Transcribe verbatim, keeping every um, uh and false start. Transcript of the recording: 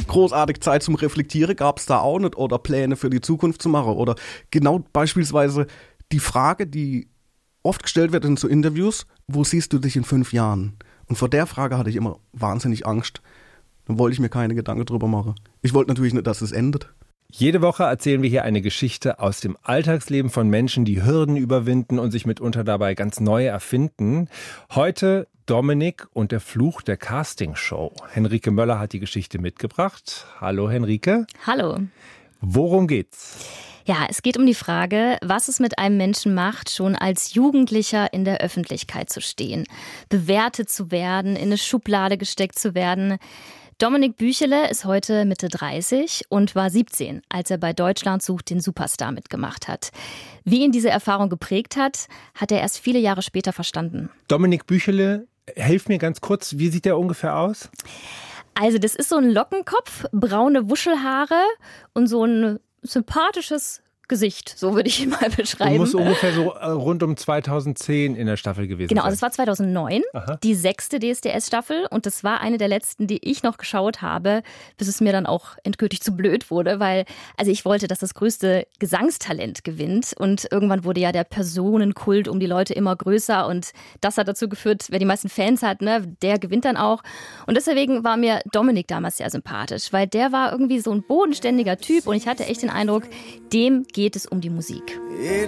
großartig Zeit zum Reflektieren gab es da auch nicht oder Pläne für die Zukunft zu machen. Oder genau beispielsweise die Frage, die oft gestellt wird in so Interviews, wo siehst du dich in fünf Jahren? Und vor der Frage hatte ich immer wahnsinnig Angst. Dann wollte ich mir keine Gedanken drüber machen. Ich wollte natürlich nicht, dass es endet. Jede Woche erzählen wir hier eine Geschichte aus dem Alltagsleben von Menschen, die Hürden überwinden und sich mitunter dabei ganz neu erfinden. Heute Dominik und der Fluch der Castingshow. Henrike Möller hat die Geschichte mitgebracht. Hallo Henrike. Hallo. Worum geht's? Ja, es geht um die Frage, was es mit einem Menschen macht, schon als Jugendlicher in der Öffentlichkeit zu stehen, bewertet zu werden, in eine Schublade gesteckt zu werden. Dominik Büchele ist heute Mitte dreißig und war siebzehn, als er bei Deutschland sucht den Superstar mitgemacht hat. Wie ihn diese Erfahrung geprägt hat, hat er erst viele Jahre später verstanden. Dominik Büchele, helf mir ganz kurz, wie sieht der ungefähr aus? Also das ist so ein Lockenkopf, braune Wuschelhaare und so ein sympathisches Gesicht, so würde ich ihn mal beschreiben. Du musst ungefähr so rund um zweitausendzehn in der Staffel gewesen genau, sein. Genau, das war zweitausendneun, Aha. die sechste D S D S-Staffel. Und das war eine der letzten, die ich noch geschaut habe, bis es mir dann auch endgültig zu blöd wurde. Weil, also ich wollte, dass das größte Gesangstalent gewinnt. Und irgendwann wurde ja der Personenkult um die Leute immer größer. Und das hat dazu geführt, wer die meisten Fans hat, ne, der gewinnt dann auch. Und deswegen war mir Dominik damals sehr sympathisch. Weil der war irgendwie so ein bodenständiger Typ. Und ich hatte echt den Eindruck, dem geht es um die Musik.